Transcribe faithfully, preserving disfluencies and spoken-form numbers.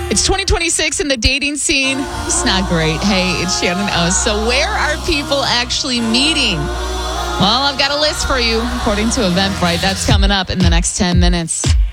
It's twenty twenty-six in the dating scene. It's not great. Hey, it's Shannon O. So where are people actually meeting? Well, I've got a list for you, according to Eventbrite. That's coming up in the next ten minutes.